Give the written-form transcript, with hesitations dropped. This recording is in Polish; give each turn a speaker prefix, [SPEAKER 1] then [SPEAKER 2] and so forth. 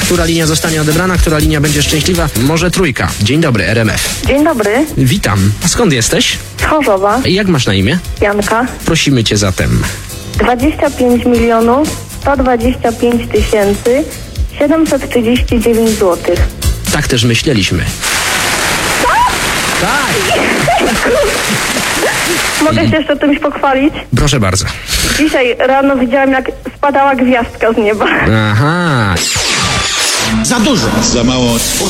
[SPEAKER 1] Która linia zostanie odebrana, która linia będzie szczęśliwa? Może trójka. Dzień dobry, RMF.
[SPEAKER 2] Dzień dobry,
[SPEAKER 1] Witam. A skąd jesteś?
[SPEAKER 2] z Chorzowa,
[SPEAKER 1] Jak masz na imię?
[SPEAKER 2] Janka.
[SPEAKER 1] Prosimy cię zatem.
[SPEAKER 2] 25 125 739 zł.
[SPEAKER 1] Tak też myśleliśmy. Tak!
[SPEAKER 2] Mogę się jeszcze czymś pochwalić?
[SPEAKER 1] Proszę bardzo.
[SPEAKER 2] Dzisiaj rano widziałam, jak spadała gwiazdka z nieba.
[SPEAKER 1] Aha.
[SPEAKER 3] Za dużo. Za mało.